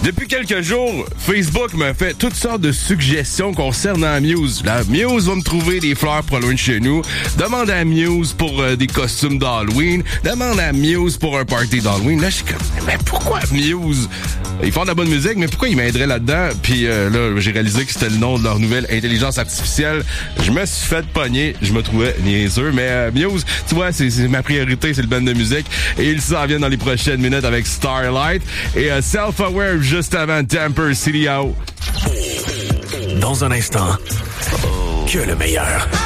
Depuis quelques jours, Facebook me fait toutes sortes de suggestions concernant Muse. La Muse va me trouver des fleurs pas loin de chez nous. Demande à Muse pour des costumes d'Halloween. Demande à Muse pour un party d'Halloween. Là, je suis comme, mais pourquoi Muse? Ils font de la bonne musique, mais pourquoi ils m'aideraient là-dedans? Puis là, j'ai réalisé que c'était le nom de leur nouvelle intelligence artificielle. Je me suis fait pogner. Je me trouvais niaiseux. Mais Muse, tu vois, c'est ma priorité, c'est le band de musique. Et ils s'en viennent dans les prochaines minutes avec Starlight. Et Self-Aware juste avant Temper City Out. Dans un instant, que le meilleur.